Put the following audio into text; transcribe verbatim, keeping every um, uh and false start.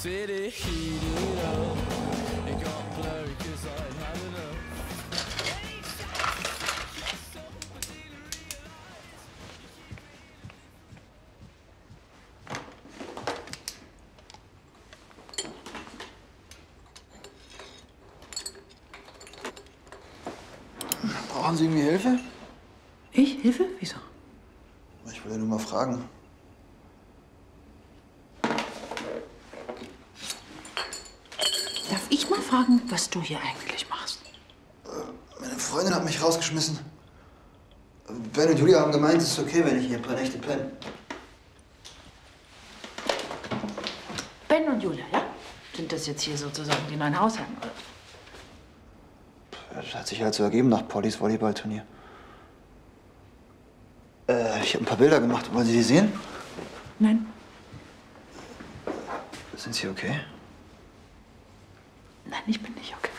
city heated up. It got blurry 'cause I had enough. Brauchen Sie irgendwie Hilfe? Ich? Hilfe? Wieso? Ich wollte nur mal fragen. Darf ich mal fragen, was du hier eigentlich machst? Meine Freundin hat mich rausgeschmissen. Ben und Julia haben gemeint, es ist okay, wenn ich hier ein paar Nächte penne. Ben und Julia, ja? Sind das jetzt hier sozusagen die neuen Hausherren, oder? Das hat sich halt so ergeben nach Pollys Volleyballturnier. Äh, ich habe ein paar Bilder gemacht. Wollen Sie die sehen? Nein. Sind Sie okay? Nein, ich bin nicht okay.